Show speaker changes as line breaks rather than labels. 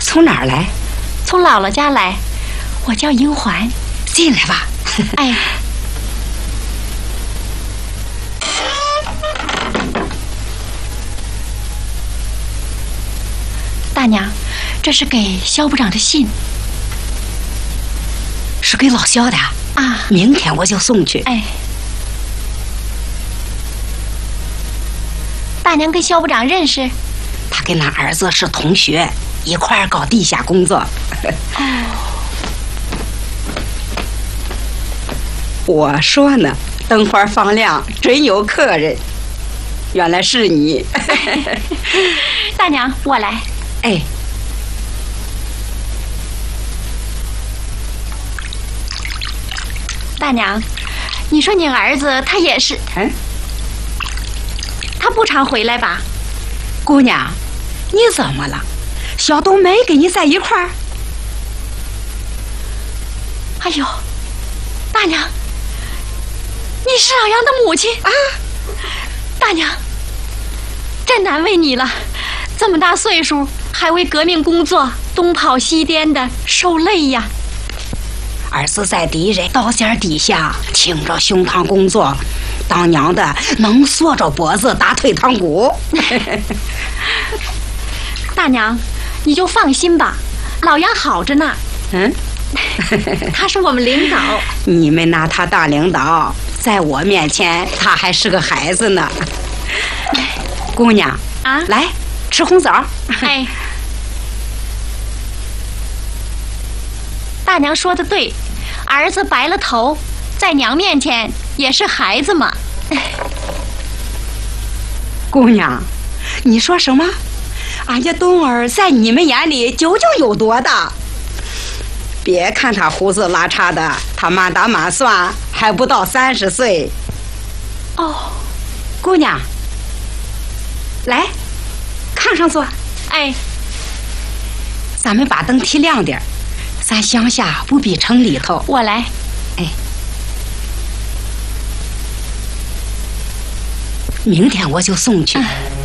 从哪儿来？
从姥姥家来，我叫英环。
进来吧。
哎，大娘，这是给肖部长的信。
是给老肖的
啊，
明天我就送去。
哎，大娘跟肖部长认识？
他跟他儿子是同学，一块儿搞地下工作。
哦，
我说呢，等会儿放亮准有客人。原来是你。
大娘，我来。
哎，
大娘，你说你儿子他也是，他不常回来吧？
姑娘，你怎么了？小东没跟你在一块儿？
哎呦，大娘，你是老杨的母亲啊！大娘，真难为你了，这么大岁数还为革命工作东跑西颠的，受累呀。
儿子在敌人刀尖底下挺着胸膛工作，当娘的能缩着脖子打退堂鼓。
大娘，你就放心吧，老杨好着呢。他是我们领导。
你们拿他当领导，在我面前他还是个孩子呢。姑娘
啊，
来吃红枣。
哎，大娘说的对，儿子白了头，在娘面前也是孩子嘛。
姑娘，你说什么？俺家东儿在你们眼里究竟有多大？别看他胡子拉碴的，他满打满算还不到30岁。
哦，
姑娘，来，炕上坐。
哎，
咱们把灯提亮点，咱乡下不比城里头。
我来。
哎，明天我就送去。